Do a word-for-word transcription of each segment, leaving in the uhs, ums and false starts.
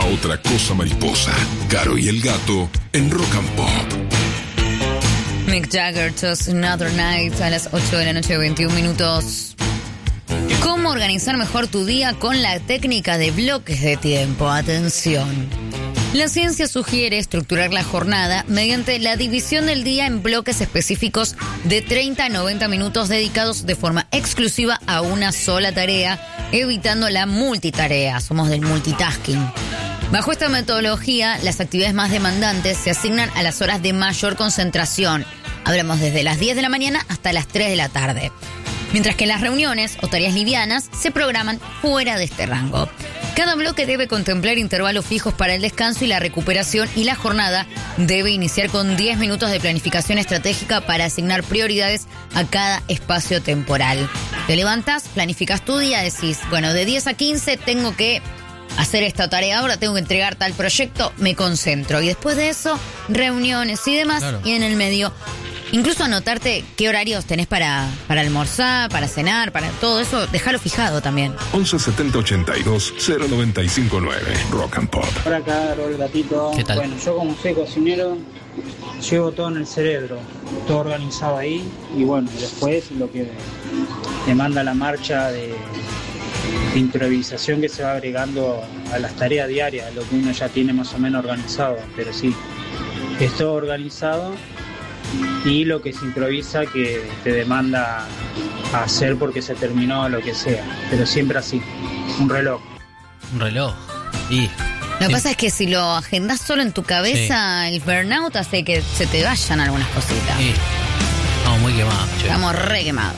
otra cosa mariposa. Caro y el gato en Rock and Pop. Mick Jagger, Just Another Night, a las ocho de la noche, veintiún minutos. ¿Cómo organizar mejor tu día con la técnica de bloques de tiempo? Atención. La ciencia sugiere estructurar la jornada mediante la división del día en bloques específicos de treinta a noventa minutos dedicados de forma exclusiva a una sola tarea, evitando la multitarea. Somos del multitasking. Bajo esta metodología, las actividades más demandantes se asignan a las horas de mayor concentración. Hablamos desde las diez de la mañana hasta las tres de la tarde. Mientras que las reuniones o tareas livianas se programan fuera de este rango. Cada bloque debe contemplar intervalos fijos para el descanso y la recuperación, y la jornada debe iniciar con diez minutos de planificación estratégica para asignar prioridades a cada espacio temporal. Te levantas, planificas tu día, decís, bueno, de diez a quince tengo que hacer esta tarea, ahora tengo que entregar tal proyecto, me concentro. Y después de eso, reuniones y demás, claro. Y en el medio, incluso anotarte qué horarios tenés para, para almorzar, para cenar, para todo eso, dejarlo fijado también. once setenta ochenta y dos cero noventa y cinco nueve Rock and Pop. Por acá, el gatito. ¿Qué tal? Bueno, yo como soy cocinero, llevo todo en el cerebro, todo organizado ahí, y bueno, después lo que demanda la marcha de, de improvisación que se va agregando a las tareas diarias, lo que uno ya tiene más o menos organizado, pero sí, es todo organizado. Y lo que se improvisa que te demanda a hacer porque se terminó lo que sea, pero siempre así, un reloj. Un reloj. Y lo que sí. pasa es que si lo agendás solo en tu cabeza, sí. El burnout hace que se te vayan algunas cositas. Sí. Estamos muy quemados, che. Estamos re quemados.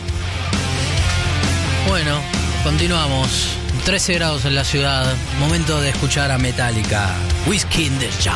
Bueno, continuamos. trece grados en la ciudad. Momento de escuchar a Metallica. Whiskey in the Jar.